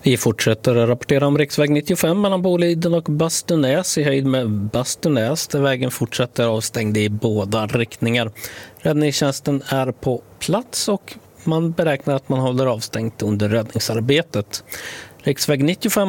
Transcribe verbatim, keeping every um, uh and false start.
Vi fortsätter att rapportera om riksväg nittiofem mellan Boliden och Bastönäs i höjd med Bastönäs där vägen fortsätter avstängd i båda riktningar. Räddningstjänsten är på plats och man beräknar att man håller avstängt under räddningsarbetet. Riksväg nittiofem